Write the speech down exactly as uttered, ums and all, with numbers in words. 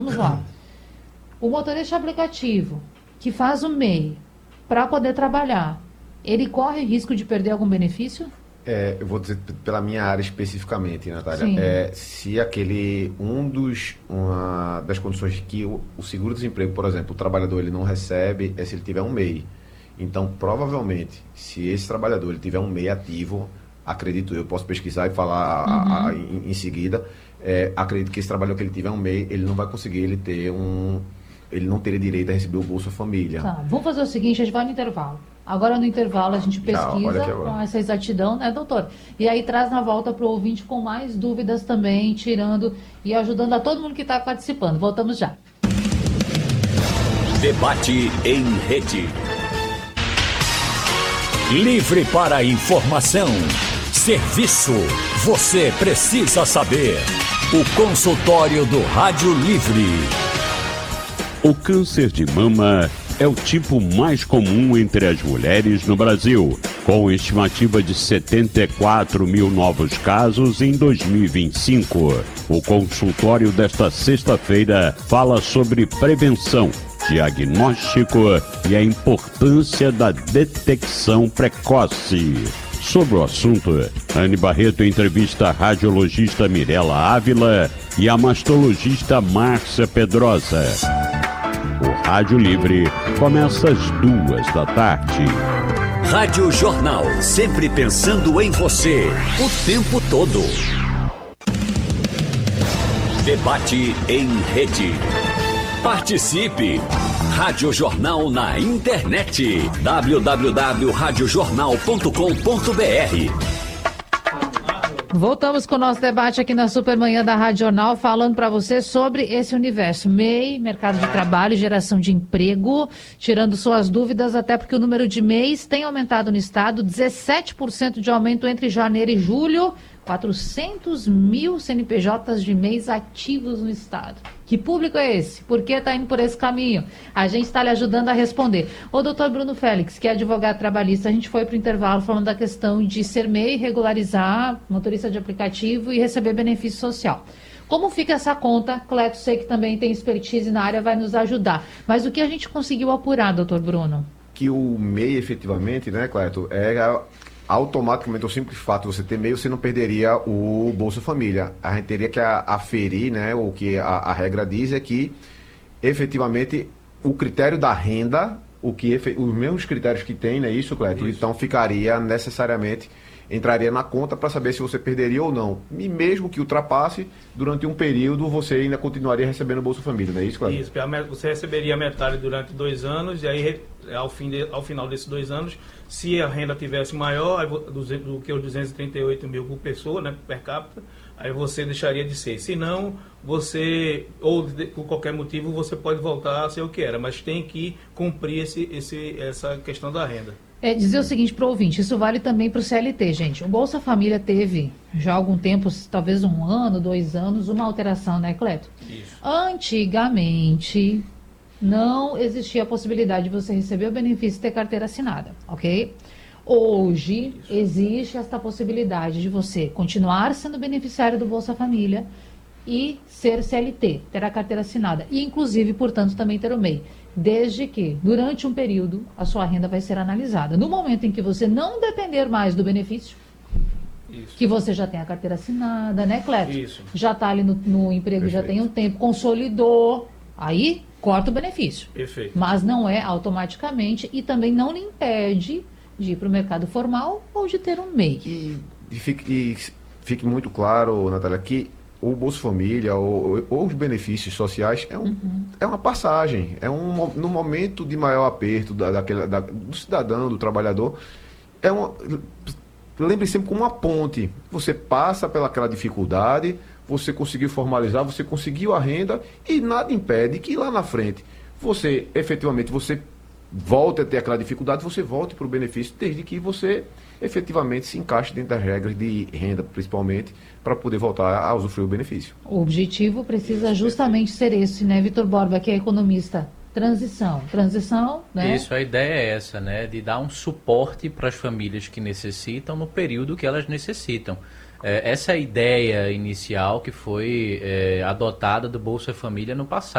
Vamos lá. O motorista aplicativo que faz o M E I para poder trabalhar, ele corre risco de perder algum benefício? É, eu vou dizer pela minha área especificamente, Natália. Sim. É, se aquele, um dos, uma das condições que o, o seguro-desemprego, por exemplo, o trabalhador ele não recebe é se ele tiver um M E I. Então, provavelmente, se esse trabalhador ele tiver um M E I ativo, acredito eu, posso pesquisar e falar Uhum. a, a, em, em seguida, é, acredito que esse trabalhador que ele tiver um M E I, ele não vai conseguir ele ter um... ele não teria direito a receber o Bolsa Família. Tá, vamos fazer o seguinte, a gente vai no intervalo. Agora no intervalo a gente Já, olha pesquisa aqui agora. com essa exatidão, né, doutor? E aí traz na volta para o ouvinte com mais dúvidas também, tirando e ajudando a todo mundo que está participando. Voltamos já. Debate em rede. Livre para informação. Serviço. Você precisa saber. O consultório do Rádio Livre. O câncer de mama é o tipo mais comum entre as mulheres no Brasil, com estimativa de setenta e quatro mil novos casos em dois mil e vinte e cinco. O consultório desta sexta-feira fala sobre prevenção, diagnóstico e a importância da detecção precoce. Sobre o assunto, Anne Barreto entrevista a radiologista Mirela Ávila e a mastologista Márcia Pedrosa. O Rádio Livre começa às duas da tarde. Rádio Jornal, sempre pensando em você, o tempo todo. Debate em rede. Participe! Rádio Jornal na internet. w w w ponto rádio jornal ponto com ponto b r. Voltamos com o nosso debate aqui na Supermanhã da Rádio Jornal, falando para você sobre esse universo M E I, mercado de trabalho, geração de emprego, tirando suas dúvidas, até porque o número de M E Is tem aumentado no estado, dezessete por cento de aumento entre janeiro e julho, quatrocentos mil C N P Js de M E Is ativos no estado. Que público é esse? Por que está indo por esse caminho? A gente está lhe ajudando a responder. O doutor Bruno Félix, que é advogado trabalhista, a gente foi para o intervalo falando da questão de ser M E I, regularizar, motorista de aplicativo e receber benefício social. Como fica essa conta? Cleto, sei que também tem expertise na área, vai nos ajudar. Mas o que a gente conseguiu apurar, doutor Bruno? Que o M E I, efetivamente, né, Cleto, é automaticamente, o simples fato de você ter M E I, você não perderia o Bolsa Família. A gente teria que aferir, né, o que a, a regra diz é que, efetivamente, o critério da renda, o que, os mesmos critérios que tem, né, isso, Cleto, isso. Então ficaria necessariamente, entraria na conta para saber se você perderia ou não. E mesmo que ultrapasse, durante um período, você ainda continuaria recebendo o Bolsa Família, não é isso, Cleto? Isso, você receberia metade durante dois anos, e aí, ao, fim de, ao final desses dois anos, se a renda tivesse maior do que os duzentos e trinta e oito mil por pessoa, né, per capita, aí você deixaria de ser. Se não, você, ou de, por qualquer motivo, você pode voltar a ser o que era, mas tem que cumprir esse, esse, essa questão da renda. É dizer o seguinte para o ouvinte, isso vale também para o C L T, gente. O Bolsa Família teve, já há algum tempo, talvez um ano, dois anos, uma alteração, né, Cleto? Isso. Antigamente, não existia a possibilidade de você receber o benefício e ter carteira assinada, ok? Hoje, isso. Existe esta possibilidade de você continuar sendo beneficiário do Bolsa Família e ser C L T, ter a carteira assinada. E, inclusive, portanto, também ter o M E I. Desde que, durante um período, a sua renda vai ser analisada. No momento em que você não depender mais do benefício, isso. Que você já tem a carteira assinada, né, Cleto? Isso. Já está ali no, no emprego, perfeito. Já tem um tempo, consolidou, aí corta o benefício. Perfeito. Mas não é automaticamente e também não lhe impede de ir para o mercado formal ou de ter um M E I. E, e, fique, e fique muito claro, Natália, que o Bolsa Família ou, ou os benefícios sociais é, um, uhum. é uma passagem, é um no momento de maior aperto da, daquela, da, do cidadão, do trabalhador, é uma, lembre sempre como uma ponte, você passa pelaquela dificuldade, você conseguiu formalizar, você conseguiu a renda e nada impede que lá na frente você, efetivamente, você volte a ter aquela dificuldade, você volte para o benefício, desde que você efetivamente se encaixe dentro das regras de renda, principalmente, para poder voltar a usufruir o benefício. O objetivo precisa justamente ser esse, né, Vitor Borba, que é economista? Transição. Transição, né? Isso, a ideia é essa, né, de dar um suporte para as famílias que necessitam no período que elas necessitam. É, essa é a ideia inicial que foi é, adotada do Bolsa Família no passado.